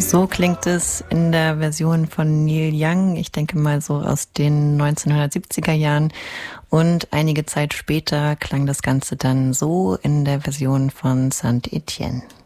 So klingt es in der Version von Neil Young, ich denke mal so aus den 1970er Jahren. Und einige Zeit später klang das Ganze dann so in der Version von Saint-Étienne.